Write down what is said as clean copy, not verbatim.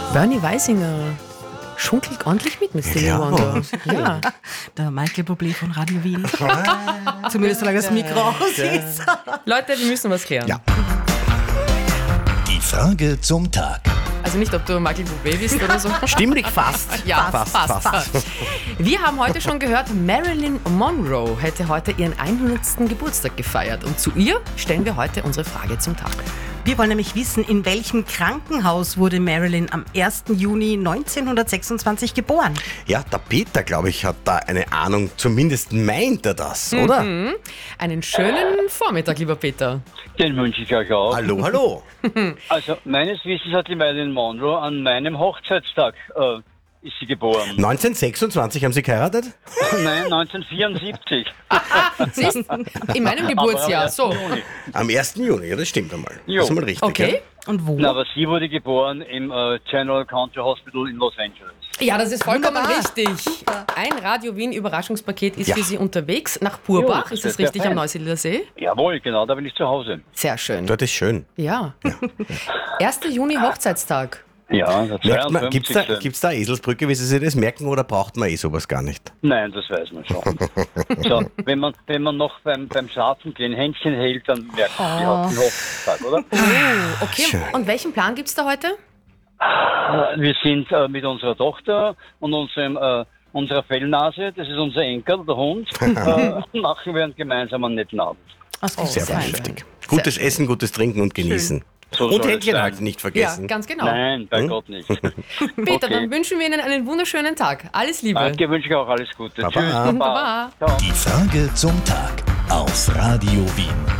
Bernie Weisinger schunkelt ordentlich mit Stevie Wonder. Ja. Der Michael Bublé von Radio Wien. Zumindest solange das Mikro aus ist. Leute, wir müssen was klären. Ja. Die Frage zum Tag. Also nicht, ob du Michael Bublé bist oder so. Stimmlich fast. Ja, fast. Wir haben heute schon gehört, Marilyn Monroe hätte heute ihren 100. Geburtstag gefeiert. Und zu ihr stellen wir heute unsere Frage zum Tag. Wir wollen nämlich wissen, in welchem Krankenhaus wurde Marilyn am 1. Juni 1926 geboren? Ja, der Peter, glaube ich, hat da eine Ahnung. Zumindest meint er das, oder? Einen schönen Vormittag, lieber Peter. Den wünsche ich euch auch. Hallo, hallo. Also meines Wissens hat die Marilyn Monroe an meinem Hochzeitstag ist sie geboren. 1926 haben Sie geheiratet? Nein, 1974. Siehst, in meinem Geburtsjahr, so. Juni. Am 1. Juni, ja, das stimmt einmal. Jo. Das ist mal richtig. Okay. Und wo? Na, aber sie wurde geboren im General Country Hospital in Los Angeles. Ja, das ist vollkommen Wunderbar. richtig. Ein Radio Wien Überraschungspaket ist Ja. für Sie unterwegs nach Purbach. Jo, Ist das sehr richtig fein. am Neusiedler See? Jawohl, genau, da bin ich zu Hause. Sehr schön. Dort ist schön. Ja. 1. Juni Hochzeitstag. Ja, der Merkt man, 52. gibt's da Eselsbrücke, wie Sie sich das merken, oder braucht man sowas gar nicht? Nein, das weiß man schon. So, wenn man noch beim Schlafen gehen Händchen hält, dann merkt man, die hat einen Hochzeitstag, oder? Oh, okay. Schön. Und welchen Plan gibt es da heute? Wir sind mit unserer Tochter und unserer Fellnase, das ist unser Enkel, der Hund, machen wir einen gemeinsamen netten Abend. Sehr sehr vernünftig. Gutes Essen, gutes Trinken und Genießen. So Und soll es Händchen sein. halten, nicht Ja, vergessen. ganz genau. Nein, bei Gott nicht. Peter, Okay. dann wünschen wir Ihnen einen wunderschönen Tag. Alles Liebe. Danke, wünsche ich auch alles Gute. Baba. Tschüss. Baba. Ciao. Die Frage zum Tag auf Radio Wien.